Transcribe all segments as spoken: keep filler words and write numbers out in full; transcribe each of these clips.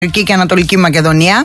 και Ανατολική Μακεδονία,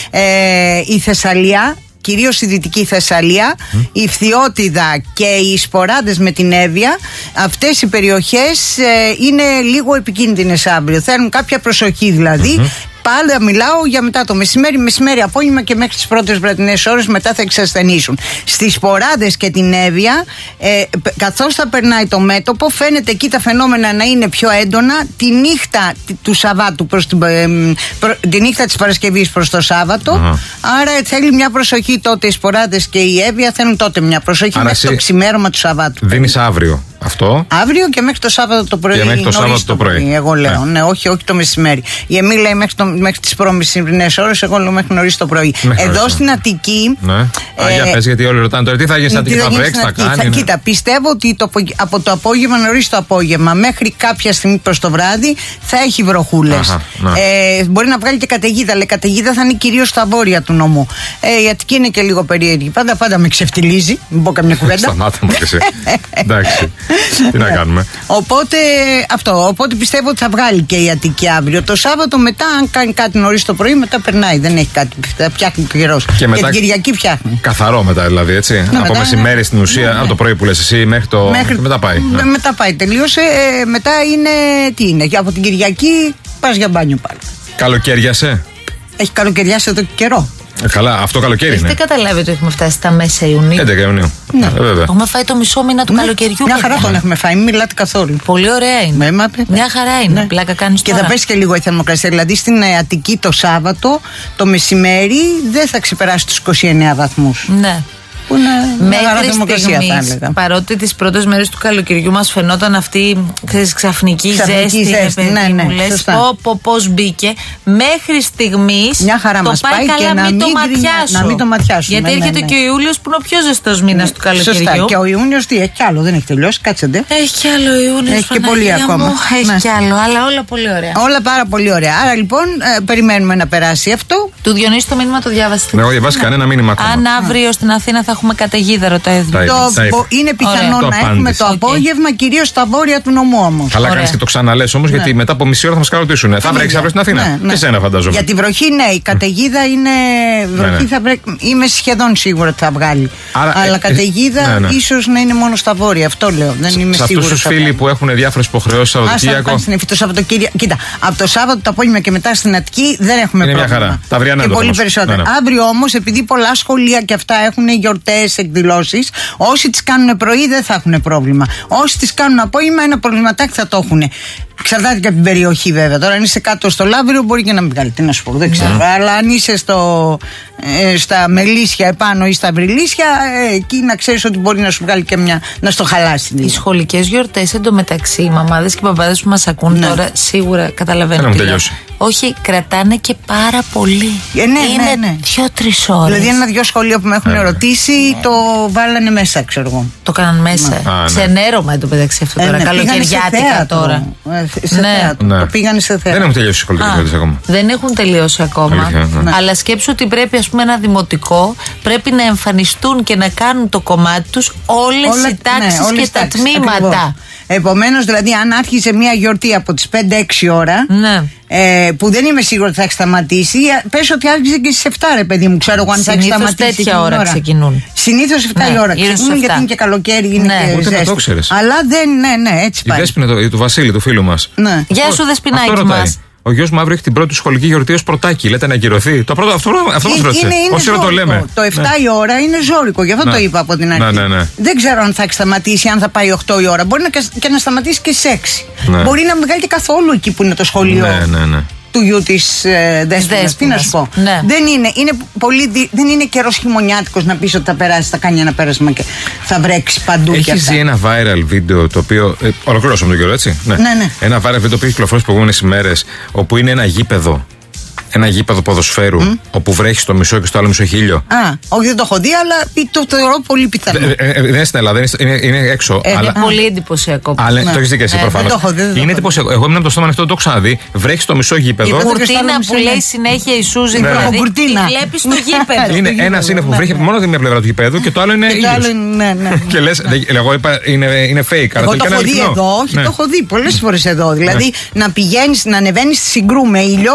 ε, η Θεσσαλία, κυρίως η Δυτική Θεσσαλία, mm. η Φθιώτιδα και οι Σποράδες με την Εύβοια. Αυτές οι περιοχές ε, είναι λίγο επικίνδυνες αύριο. Θέλουν κάποια προσοχή δηλαδή. Mm-hmm. Πάλι μιλάω για μετά το μεσημέρι, μεσημέρι, απόγευμα και μέχρι τις πρώτες βραδινές ώρες, μετά θα εξασθενήσουν. Στις Σποράδες και την Εύβοια, ε, καθώς θα περνάει το μέτωπο, φαίνεται εκεί τα φαινόμενα να είναι πιο έντονα τη νύχτα του Σαββάτου προς την, ε, προ, τη νύχτα της Παρασκευής προς το Σάββατο. Uh-huh. Άρα θέλει μια προσοχή τότε οι Σποράδες και η Εύβοια, θέλουν τότε μια προσοχή. Άρα μέχρι το ξημέρωμα του Σαββάτου. Δίνεις αύριο αυτό. Αύριο και μέχρι το Σάββατο το πρωί. Και μέχρι το Σάββατο το πρωί. πρωί. Εγώ λέω, ναι. ναι, όχι, όχι το μεσημέρι. Η Εμή λέει μέχρι, μέχρι τις προμεσημερινές ώρες, εγώ λέω μέχρι νωρίς το πρωί. Μέχρι Εδώ νωρίς, στην Αττική. Ναι. Ε, Α, για πες, γιατί όλοι ρωτάνε τώρα τι θα γίνει στην Αττική, θα βρέξει, θα κάνει. Θα, ναι. Κοίτα, πιστεύω ότι το, από το απόγευμα, νωρίς το απόγευμα, μέχρι κάποια στιγμή προς το βράδυ θα έχει βροχούλες. Ναι. Ε, μπορεί να βγάλει και καταιγίδα, αλλά η καταιγίδα θα είναι κυρίως στα βόρεια του νομού. Ε, η Αττική είναι και λίγο περίεργη. Πάντα, πάντα με ξεφτιλίζει. Μην πω καμιά κουβέντα. Σταμάτα μου και εσύ. Εντάξει. Τι να κάνουμε. Οπότε, αυτό, οπότε πιστεύω ότι θα βγάλει και η Αττική αύριο. Το Σάββατο μετά, αν κάνει κάτι νωρίς το πρωί, μετά περνάει. Δεν έχει κάτι. Θα φτιάχνει καιρός. Και, και μετά, την Κυριακή φτιάχνει. Καθαρό μετά δηλαδή, έτσι. Ναι, από μετά, μεσημέρι στην ουσία, ναι, ναι. από το πρωί που λες εσύ μέχρι το. Μέχρι, μετά πάει. Ναι. Μετά πάει. Τελείωσε. Ε, μετά είναι. Τι είναι. Και από την Κυριακή πας για μπάνιο πάλι. Καλοκαίριασε. Έχει καλοκαιριάσει εδώ και καιρό. Ε, καλά, αυτό καλοκαίρι είναι. Έχετε καταλάβει ότι έχουμε φτάσει στα μέσα Ιουνίου. έντεκα Ιουνίου. Ναι. Ε, βέβαια. Έχουμε φάει το μισό μήνα του ναι. καλοκαιριού. Μια χαρά τον έχουμε φάει, μην μιλάτε καθόλου. Πολύ ωραία είναι. Ναι, μια χαρά είναι. Ναι. Πλάκα κάνεις και τώρα. θα πέσει και λίγο η θερμοκρασία. Δηλαδή στην Αττική το Σάββατο, το μεσημέρι δεν θα ξεπεράσει τους είκοσι εννέα βαθμούς. Ναι. Που είναι μέχρι στιγμής, παρότι τις πρώτες μέρες του καλοκαιριού μας φαινόταν αυτή ξέρεις, ξαφνική, ξαφνική ζέστη, ζέστη παιδί, ναι, ναι, μου λες πω, πω, πώς μπήκε, μέχρι στιγμής μια χαρά το μας πάει, πάει καλά, και μην να το μην ματιάσω. Να μην το ματιάσω. Γιατί ναι, έρχεται ναι, ναι. και ο Ιούλιος που είναι ο πιο ζεστός μήνας ναι, του καλοκαιριού. Σωστά. Και ο Ιούνιος τι, έχει κι άλλο, δεν έχει τελειώσει, κάτσετε. Έχει κι άλλο ο Ιούνιος. Έχει και πολύ ακόμα. Έχει κι άλλο, αλλά όλα πολύ ωραία. Όλα πάρα πολύ ωραία. Άρα λοιπόν περιμένουμε να περάσει αυτό. Του Διονύση το μήνυμα το διάβασατε. Εγώ διαβάσει κανένα μήνυμα ακόμα. Αν αύριο στην Αθήνα θα έχουμε καταιγίδα, ρωτάει. Το, είναι πιθανό να έχουμε το απόγευμα, okay. κυρίως στα βόρεια του νομού όμως. Καλά κάνεις και το ξαναλες όμως, ναι. γιατί μετά από μισή ώρα θα μας καλωτήσουν. Θα βρέξει αύριο στην Αθήνα. Ναι, ναι. Και σένα φαντάζομαι. Για τη βροχή, ναι, η καταιγίδα είναι. Βροχή ναι, ναι. Θα βρέ... Είμαι σχεδόν σίγουρα ότι θα βγάλει. Άρα, αλλά ε, καταιγίδα ναι, ναι. ίσως να είναι μόνο στα βόρεια. Αυτό λέω. Δεν είμαι σίγουρη. Σε αυτούς τους φίλοι που έχουν διάφορες υποχρεώσεις Σαββατοκύριακο. Κοίτα, από το Σάββατο το απόγευμα και μετά στην Αττική δεν έχουμε πρόβλημα. Τα αυριανά και πολύ περισσότερο. Αύριο όμως, επειδή πολλά σχολεία και αυτά έχουν γιορτές, εκδηλώσεις, όσοι τις κάνουν πρωί δεν θα έχουν πρόβλημα. Όσοι τις κάνουν απόγευμα, ένα προβληματάκι θα το έχουν. Εξαρτάται και από την περιοχή βέβαια. Τώρα αν είσαι κάτω στο Λαύριο μπορεί και να μην βγάλει. Τι να σου πω, δεν ξέρω. Yeah. Αλλά αν είσαι στο, ε, στα Μελίσια επάνω ή στα Βρυλίσια, ε, εκεί να ξέρεις ότι μπορεί να σου βγάλει και μια. Να στο χαλάσει. Οι σχολικές γιορτές εντωμεταξύ, οι μαμάδες και οι παπάδες που μας ακούν ναι. τώρα σίγουρα καταλαβαίνουν. Δεν τελειώσει. Όχι, κρατάνε και πάρα πολύ. Ε, ναι, είναι ναι, ναι. δύο-τρεις ώρες. Δηλαδή, ένα-δυο σχολεία που με έχουν ναι, ρωτήσει ναι. το βάλανε μέσα, ξέρω εγώ. Το κάναν μέσα. Ναι. Ξενέρωμα εντωμεταξύ αυτό τώρα. Ε, ναι, καλοκαιριάτικα τώρα. Ε, σε ναι. θέατρο. Ναι. Το πήγανε σε θέατρο. Δεν έχουν τελειώσει οι σχολικές γιορτές ακόμα. Δεν έχουν τελειώσει ακόμα. Αλήθεια, ναι. Αλλά σκέψου ότι πρέπει, ας πούμε, ένα δημοτικό πρέπει να εμφανιστούν και να κάνουν το κομμάτι τους όλες Όλα, οι τάξεις ναι, και τα τάξεις, τμήματα. Επομένως, δηλαδή, αν άρχισε μια γιορτή από τις πέντε έξι ώρα. Ναι. Ε, που δεν είμαι σίγουρη ότι θα έχει σταματήσει. Πες ότι άρχισε και στις εφτά, ρε παιδί μου. Ξέρω εγώ αν θα έχει σταματήσει. Συνήθως τέτοια ώρα ξεκινούν. Συνήθως εφτά η ώρα ξεκινούν, γιατί είναι και καλοκαίρι, είναι ναι. και ζέστη. Αλλά δεν, ναι, ναι, έτσι πάει. Η Δέσποινα του, του Βασίλη, του φίλου μας. Ναι. Γεια σου, Δεσποινάκι μας. Ο γιος μου αύριο έχει την πρώτη σχολική γιορτή ως πρωτάκι. Λέτε να ακυρωθεί. Το πρώτο, αυτό αυτό μας ρώτησε. Όση ώρα το λέμε. Το εφτά ναι. η ώρα είναι ζώρικο, γι' αυτό ναι. το είπα από την αρχή. Ναι, ναι, ναι. Δεν ξέρω αν θα έχει σταματήσει, αν θα πάει οκτώ η ώρα. Μπορεί να, και να σταματήσει και σε έξι. Ναι. Μπορεί να μην βγάλει και καθόλου εκεί που είναι το σχολείο. Ναι, ναι, ναι. Του γιου της ε, Δέσποινας. Τι να σου πω. Ναι. Δεν είναι, είναι, πολύ, δεν είναι καιρός χειμωνιάτικος να πεις ότι θα περάσει, θα κάνει ένα πέρασμα και θα βρέξει παντού. Έχεις δει ένα viral βίντεο το οποίο. Ε, ολοκληρώσαμε τον καιρό, έτσι. Ναι. Ναι, ναι. Ένα viral βίντεο που έχει κυκλοφορήσει τις προηγούμενες ημέρες, όπου είναι ένα γήπεδο. Ένα γήπεδο ποδοσφαίρου, mm. όπου βρέχει στο μισό και στο άλλο μισό χίλιο. Α, όχι, δεν το έχω δει, αλλά το θεωρώ πολύ πιθανό. Δεν ε, ε, είναι στην Ελλάδα, είναι, είναι έξω. Ε, αλλά, είναι πολύ εντυπωσιακό. Αλλά, ναι. Το έχεις δει και εσύ ε, προφανώς. Είναι εντυπωσιακό. Εγώ ήμουν από το στόμα ανοιχτό, δεν το έχω ξαναδεί. Βρέχει στο μισό γήπεδο. Η κουρτίνα που λέει συνέχεια η Σούζη, ναι, δηλαδή. Κουρτίνα. Τη βλέπεις στο γήπεδο. Είναι ένα σύννεφο που βρέχει μόνο τη μία πλευρά του γήπεδου και το άλλο είναι ήλιος. Και λες, εγώ είπα είναι fake. Εγώ το έχω δει εδώ, όχι, το έχω δει πολλές φορές εδώ. Δηλαδή να πηγαίνεις, να ανεβαίνεις στη Συγκρού με ήλιο.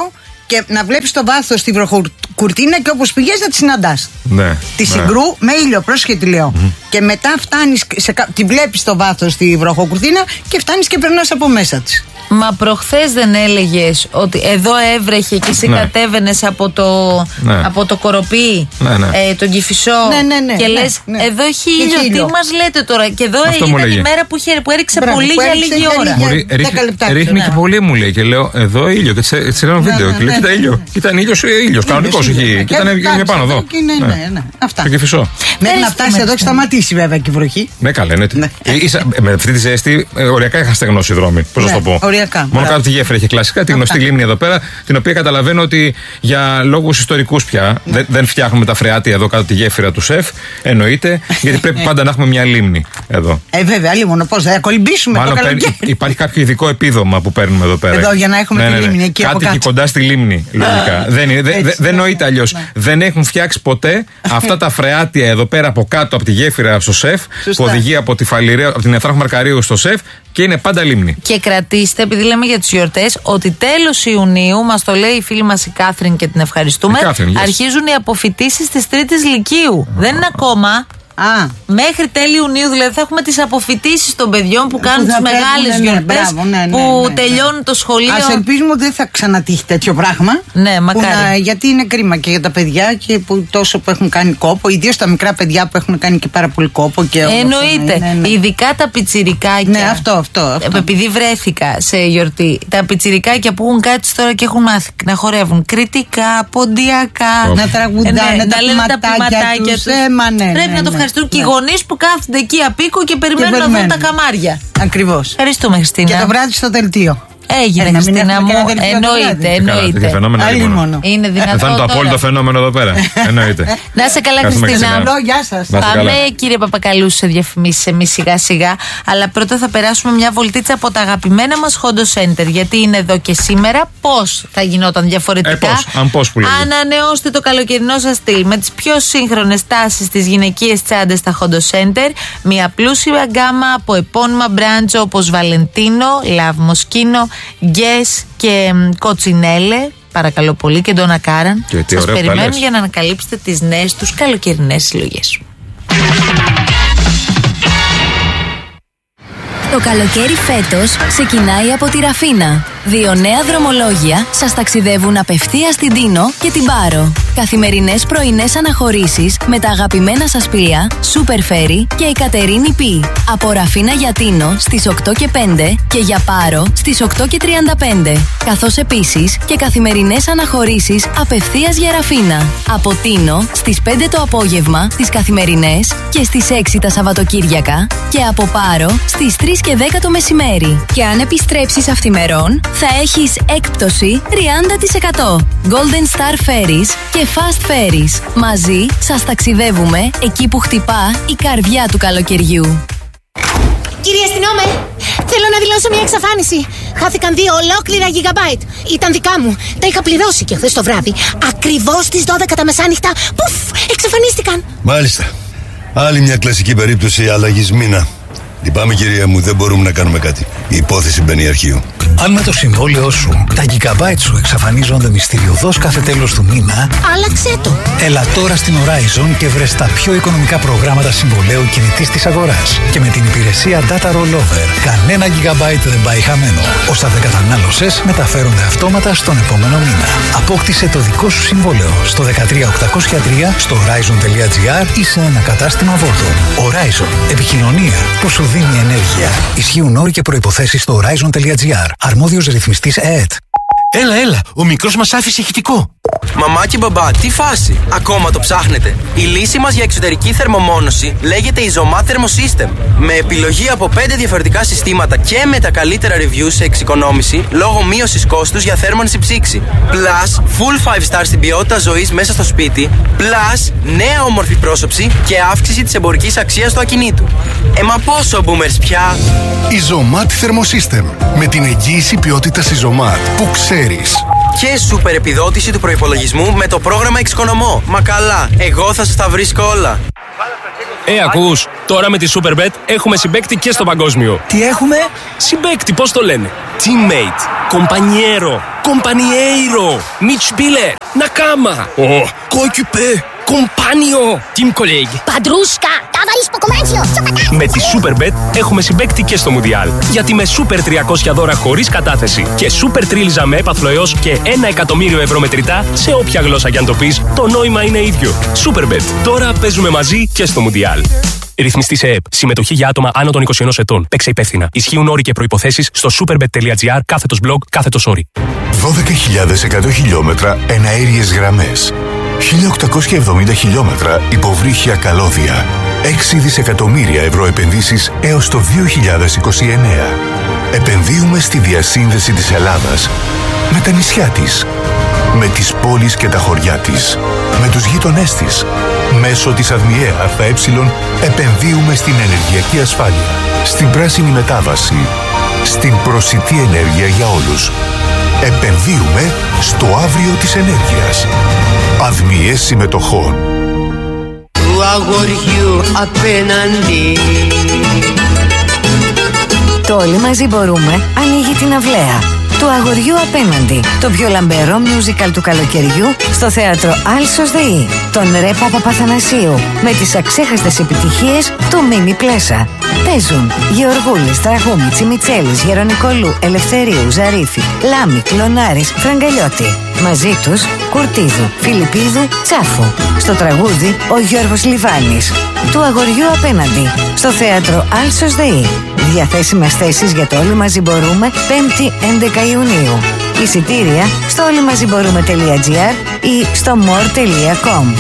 και να βλέπεις το βάθος στη βροχοκουρτίνα και όπως πηγαίνεις να τη συναντάς. Ναι. Τη ναι. συγκρού με ήλιο, πρόσεχε τι λέω. Mm. Και μετά φτάνεις, σε, τη βλέπεις το βάθος στη βροχοκουρτίνα και φτάνεις και περνάς από μέσα της. Μα προχθές δεν έλεγες ότι εδώ έβρεχε και εσύ ναι. κατέβαινες από το, ναι. από το Κοροπή, ναι, ναι. Ε, τον Κηφισό ναι, ναι, ναι, και ναι, λες ναι. εδώ έχει ήλιο, τι ήλιο. Μας λέτε τώρα. Και εδώ Αυτό ήταν η μέρα που, είχε, που έριξε Μπράβο, πολύ που για λίγη ώρα. Μπορεί, ρίχνει, ρίχνει ναι. και πολύ μου λέει και λέω εδώ ήλιο και της έκανα βίντεο ναι, ναι, και λέω κοίτα ήλιο. Ήταν ήλιος, ήλιος, κανονικός εκεί. Και ήταν πάνω εδώ. Αυτά. Το Κηφισό. Μέχρι να φτάσει εδώ έχει σταματήσει βέβαια και η βροχή. Ναι, καλά, ναι. Με αυτή τη ζέστη οριακά είχα στεγνώσει δρόμοι. Πώς να το πω. Μόνο κάτω τη γέφυρα είχε κλασικά τη γνωστή λίμνη εδώ πέρα, την οποία καταλαβαίνω ότι για λόγους ιστορικούς πια δεν, δεν φτιάχνουμε τα φρεάτια εδώ κάτω τη γέφυρα του ΣΕΦ. Εννοείται, γιατί πρέπει πάντα να έχουμε μια λίμνη εδώ. Ε, βέβαια, λίμωνο, πώς θα κολυμπήσουμε. Μάλλον το παίρνει, υπάρχει κάποιο ειδικό επίδομα που παίρνουμε εδώ πέρα. Εδώ για να έχουμε ναι, τη ναι, ναι. λίμνη εκεί. Κάτι εκεί κοντά στη λίμνη, λογικά. δεν είναι, δε, δε, δεν νοείται αλλιώς. Ναι. Δεν έχουν φτιάξει ποτέ αυτά τα φρεάτια εδώ πέρα από κάτω από τη γέφυρα στο ΣΕΦ, που οδηγεί από, τη Φαλιρέ, από την Εθράχου Μαρκαρίου στο ΣΕΦ και είναι πάντα λίμνη. Και κρατήστε, επειδή λέμε για τις γιορτές, ότι τέλος Ιουνίου, μας το λέει η φίλη μας η Κάθριν και την ευχαριστούμε, Κάθριν, yes. αρχίζουν οι αποφοιτήσεις της τρίτης λυκείου. Oh. Δεν είναι ακόμα. Α. Μέχρι τέλη Ιουνίου δηλαδή θα έχουμε τις αποφοιτήσεις των παιδιών που κάνουν τις μεγάλες ναι, γιορτές ναι, ναι, ναι, που ναι, ναι, τελειώνουν ναι. το σχολείο. Ας ελπίζουμε ότι δεν θα ξανατύχει τέτοιο πράγμα. Ναι, μακάρι. Να, γιατί είναι κρίμα και για τα παιδιά και που τόσο που έχουν κάνει κόπο, ιδίως τα μικρά παιδιά που έχουν κάνει και πάρα πολύ κόπο. Και εννοείται. Ναι, ναι. Ειδικά τα πιτσιρικάκια. Ναι, αυτό, αυτό, αυτό. Επειδή βρέθηκα σε γιορτή, τα πιτσιρικάκια που έχουν κάτσει τώρα και έχουν μάθει να χορεύουν κριτικά, ποντιακά, να τραγουδάνε τα ποιηματάκια τους. Πρέπει να το ευχαριστούμε. Και οι γονείς που κάθονται εκεί απίκο και περιμένουν, και περιμένουν να δουν τα καμάρια. Ακριβώς. Ευχαριστούμε, Χριστίνα. Και το βράδυ στο δελτίο. Έγινε, ε, Χριστίνα μου. Εννοείται, εννοείται. Είναι δυνατόν. Θα είναι το απόλυτο φαινόμενο εδώ πέρα. Εννοείται. Να σε καλά, Χριστίνα. Γεια σας. Πάμε, κύριε Παπακαλού, σε διαφημίσεις εμείς σιγά σιγά. Αλλά πρώτα θα περάσουμε μια βολτίτσα από τα αγαπημένα μας Hondo Center. Γιατί είναι εδώ και σήμερα. Πώς θα γινόταν διαφορετικά. Ε, πώς, αν πώς που λέτε. Ανανεώστε το καλοκαιρινό σας στυλ με τις πιο σύγχρονες τάσεις στις γυναικείες τσάντες στα Hondo Center. Μια πλούσια γκάμα από επώνυμα μπράντζ όπως Βαλεντίνο, Love Moschino, Γκες και Κοτσινέλε, παρακαλώ πολύ, και Ντόνα Κάραν. Σας περιμένουν για να ανακαλύψετε τις νέες τους καλοκαιρινές συλλογές. Το καλοκαίρι φέτος ξεκινάει από τη Ραφίνα. Δύο νέα δρομολόγια σας ταξιδεύουν απευθείας στην Τίνο και την Πάρο. Καθημερινές πρωινές αναχωρήσεις με τα αγαπημένα σας πλοία Super Ferry και η Κατερίνη Πι. Από Ραφίνα για Τίνο στις οκτώ και πέντε και για Πάρο στις οκτώ και τριάντα πέντε. Καθώς επίσης και καθημερινές αναχωρήσεις απευθείας για Ραφίνα. Από Τίνο στις πέντε το απόγευμα τις καθημερινές και στις έξι τα Σαββατοκύριακα και από Πάρο στις τρεις και δέκα το μεσημέρι. Και αν επιστρέψεις αυθημερών θα έχεις έκπτωση τριάντα τοις εκατό. Golden Star Ferries και Fast Ferries. Μαζί σας ταξιδεύουμε εκεί που χτυπά η καρδιά του καλοκαιριού. Κύριε αστυνόμε, θέλω να δηλώσω μια εξαφάνιση. Χάθηκαν δύο ολόκληρα gigabyte. Ήταν δικά μου. Τα είχα πληρώσει και χθες το βράδυ. Ακριβώς στις δώδεκα τα μεσάνυχτα. Πουφ, εξαφανίστηκαν. Μάλιστα. Άλλη μια κλασική περίπτωση αλλαγής μήνα. Λυπάμαι, κυρία μου, δεν μπορούμε να κάνουμε κάτι. Η υπόθεση μπαίνει αρχείο. Αν με το συμβόλαιό σου τα gigabyte σου εξαφανίζονται μυστηριωδώς κάθε τέλος του μήνα, άλλαξε το. Έλα τώρα στην Horizon και βρες τα πιο οικονομικά προγράμματα συμβολαίου κινητής της αγοράς. Και με την υπηρεσία Data Rollover, κανένα gigabyte δεν πάει χαμένο. Όσα δεν κατανάλωσες μεταφέρονται αυτόματα στον επόμενο μήνα. Απόκτησε το δικό σου συμβόλαιο στο δεκατρία οκτακόσια τρία, στο horizon.gr ή σε ένα κατάστημα Vodafone. Horizon. Επικοινωνία που σου δίνει ενέργεια. Ισχύουν όροι και προϋποθέσεις στο horizon.gr. Αρμόδιος ρυθμιστής ΕΕΤ. Έλα, έλα, ο μικρός μας άφησε ηχητικό. Μαμά και μπαμπά, τι φάση, ακόμα το ψάχνετε? Η λύση μας για εξωτερική θερμομόνωση λέγεται Isomat Thermosystem. Με επιλογή από πέντε διαφορετικά συστήματα και με τα καλύτερα reviews σε εξοικονόμηση λόγω μείωσης κόστους για θέρμανση ψήξη. Plus, full five star στην ποιότητα ζωής μέσα στο σπίτι. Plus, νέα όμορφη πρόσωψη και αύξηση της εμπορικής αξίας του ακινήτου. Ε, μα πόσο boomers πια! Isomat Thermosystem. Με την εγγύηση ποιότητας Isomat που ξέρεις. Και σούπερ επιδότηση του προϋπολογισμού με το πρόγραμμα Εξοικονομώ. Μα καλά, εγώ θα σας τα βρίσκω όλα. Ε, ακούς, τώρα με τη Superbet έχουμε συμπαίκτη και στο παγκόσμιο. Τι έχουμε? Συμπαίκτη, πώς το λένε? Teammate, compañero, compañeiro, mitspieler, nakama, oh, coéquipier, compagnon, team colleague. Παντρούσκα, τάβαρις ποκομάνσιο, με τη Superbet έχουμε συμπαίκτη και στο Μουντιάλ. Γιατί με Super τριακόσια δώρα χωρίς κατάθεση και Super τρίλιζα με έπαθλο έως και ένα εκατομμύριο ευρώ μετρητά σε όποια γλώσσα κι αν το πεις, το νόημα είναι ίδιο. Superbet. Τώρα παίζουμε μαζί και στο Μουντιάλ. Ρυθμιστή σε ΕΕΠ. Συμμετοχή για άτομα άνω των είκοσι ενός ετών. Παίξε υπεύθυνα. Ισχύουν όροι και προϋποθέσεις στο superbet.gr κάθετος blog κάθετος όροι. δώδεκα χιλιάδες εκατό χιλιόμετρα εναέριες γραμμές. χίλια οκτακόσια εβδομήντα χιλιόμετρα υποβρύχια καλώδια. έξι δισεκατομμύρια ευρώ επενδύσεις έως το δύο χιλιάδες είκοσι εννέα. Επενδύουμε στη διασύνδεση της Ελλάδας με τα νησιά της, με τις πόλεις και τα χωριά της, με τους γείτονές της. Μέσω της ΑΔΜΙΕ ΑΕ επενδύουμε στην ενεργειακή ασφάλεια, στην πράσινη μετάβαση, στην προσιτή ενέργεια για όλους. Επενδύουμε στο αύριο της ενέργειας. ΑΔΜΙΕ συμμετοχών. Του αγοριού απέναντι. Το Όλοι μαζί μπορούμε ανοίγει την αυλαία του αγοριού απέναντι. Το πιο λαμπερό musical του καλοκαιριού στο θέατρο Άλσος ΔΕΗ. Τον Ρε Παπαπαθανασίου με τις αξέχαστες επιτυχίες του Μίμη Πλέσα. Παίζουν Γεωργούλης, Τραγούμη, Τσιμιτσέλης, Γερονικολού, Ελευθερίου, Ζαρίφη, Λάμη, Κλωνάρης, Φραγκαλιώτη. Μαζί τους Κουρτίδου, Φιλιππίδου, Τσάφου. Στο τραγούδι ο Γιώργος Λιβάνης. Του αγοριού απέναντι στο θέατρο Άλσος ΔΕΗ. Διαθέσιμες θέσεις για το Όλοι μαζί μπορούμε πέμπτη έντεκα Ιουνίου. Εισιτήρια στο όλοιμαζιμπορούμε.gr ή στο more τελεία com.